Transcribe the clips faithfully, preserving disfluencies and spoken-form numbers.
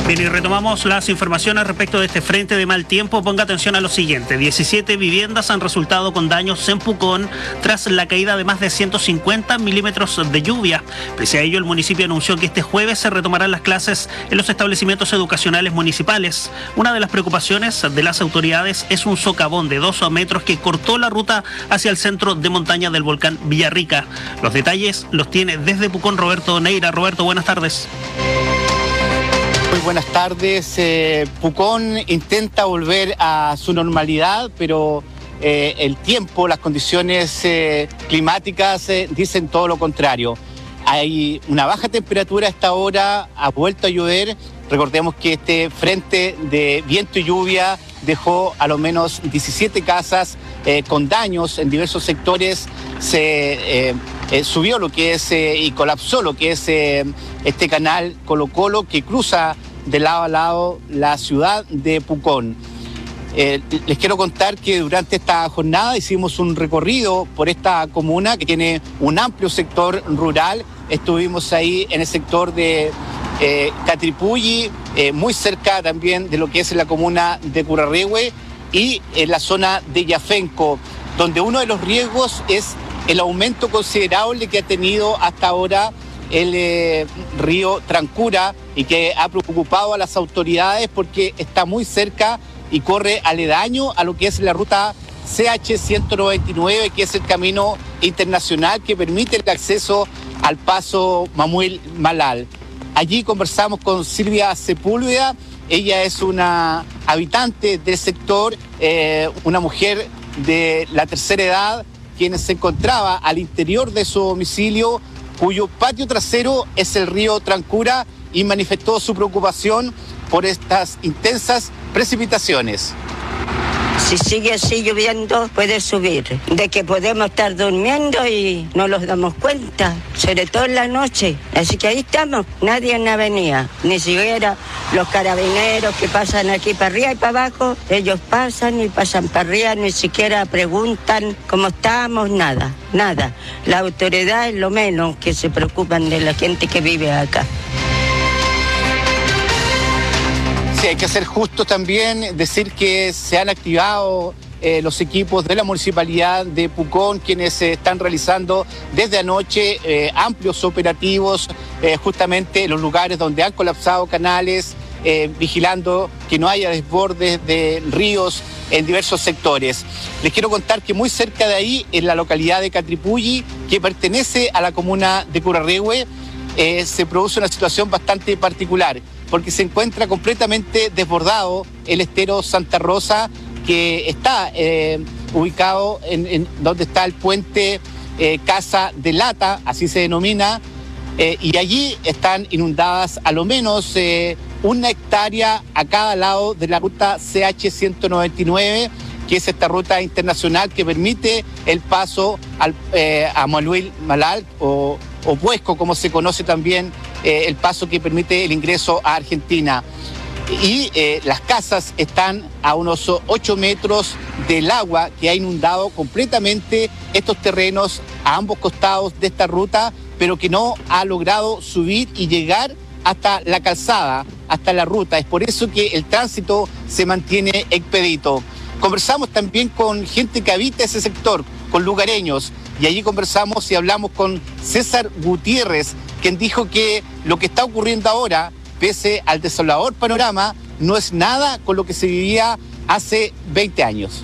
Bien, y retomamos las informaciones respecto de este frente de mal tiempo. Ponga atención a lo siguiente. diecisiete viviendas han resultado con daños en Pucón tras la caída de más de ciento cincuenta milímetros de lluvia. Pese a ello, el municipio anunció que este jueves se retomarán las clases en los establecimientos educacionales municipales. Una de las preocupaciones de las autoridades es un socavón de dos metros que cortó la ruta hacia el centro de montaña del volcán Villarrica. Los detalles los tiene desde Pucón Roberto Neira. Roberto, buenas tardes. Muy buenas tardes. Eh, Pucón intenta volver a su normalidad, pero eh, el tiempo, las condiciones eh, climáticas eh, dicen todo lo contrario. Hay una baja temperatura a esta hora, ha vuelto a llover. Recordemos que este frente de viento y lluvia dejó a lo menos diecisiete casas eh, con daños en diversos sectores. Se eh, eh, subió lo que es eh, y colapsó lo que es eh, este canal Colo Colo que cruza de lado a lado la ciudad de Pucón. Eh, les quiero contar que durante esta jornada hicimos un recorrido por esta comuna que tiene un amplio sector rural. Estuvimos ahí en el sector de eh, Catripulli, eh, muy cerca también de lo que es la comuna de Curarrehue y en la zona de Yafenco, donde uno de los riesgos es el aumento considerable que ha tenido hasta ahora el eh, río Trancura y que ha preocupado a las autoridades porque está muy cerca y corre aledaño a lo que es la ruta C H ciento noventa y nueve, que es el camino internacional que permite el acceso al paso Mamuel Malal. Allí conversamos con Silvia Sepúlveda. Ella es una habitante del sector, eh, una mujer de la tercera edad, quien se encontraba al interior de su domicilio, cuyo patio trasero es el río Trancura, y manifestó su preocupación por estas intensas precipitaciones. Si sigue así lloviendo, puede subir. De que podemos estar durmiendo y no nos damos cuenta, sobre todo en la noche. Así que ahí estamos, nadie en la avenida, ni siquiera los carabineros que pasan aquí para arriba y para abajo. Ellos pasan y pasan para arriba, ni siquiera preguntan cómo estamos, nada, nada. La autoridad es lo menos que se preocupan de la gente que vive acá. Sí, hay que ser justo también, decir que se han activado eh, los equipos de la Municipalidad de Pucón, quienes eh, están realizando desde anoche eh, amplios operativos eh, justamente en los lugares donde han colapsado canales, eh, vigilando que no haya desbordes de ríos en diversos sectores. Les quiero contar que muy cerca de ahí, en la localidad de Catripulli, que pertenece a la comuna de Curarrehue, eh, se produce una situación bastante particular, porque se encuentra completamente desbordado el estero Santa Rosa, que está eh, ubicado en, en donde está el puente eh, Casa de Lata, así se denomina, eh, y allí están inundadas a lo menos eh, una hectárea a cada lado de la ruta C H ciento noventa y nueve, que es esta ruta internacional que permite el paso al, eh, a Manuel Malal o, o Puesco, como se conoce también, eh, el paso que permite el ingreso a Argentina. Y eh, las casas están a unos ocho metros del agua que ha inundado completamente estos terrenos a ambos costados de esta ruta, pero que no ha logrado subir y llegar hasta la calzada, hasta la ruta. Es por eso que el tránsito se mantiene expedito. Conversamos también con gente que habita ese sector, con lugareños, y allí conversamos y hablamos con César Gutiérrez, quien dijo que lo que está ocurriendo ahora, pese al desolador panorama, no es nada con lo que se vivía hace veinte años.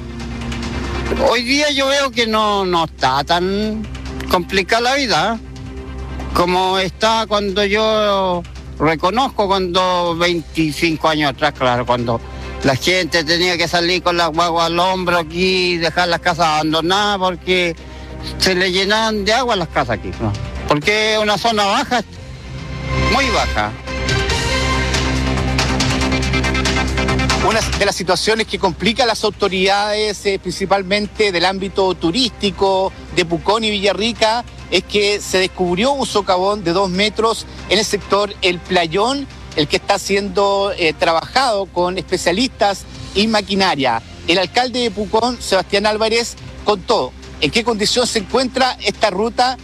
Hoy día yo veo que no, no está tan complicada la vida, ¿eh? Como está cuando yo reconozco, cuando veinticinco años atrás, claro, cuando la gente tenía que salir con las guaguas al hombro aquí y dejar las casas abandonadas porque se le llenaban de agua las casas aquí, ¿no? Porque es una zona baja, muy baja. Una de las situaciones que complica a las autoridades, eh, principalmente del ámbito turístico de Pucón y Villarrica, es que se descubrió un socavón de dos metros en el sector El Playón, el que está siendo eh, trabajado con especialistas y maquinaria. El alcalde de Pucón, Sebastián Álvarez, contó en qué condición se encuentra esta ruta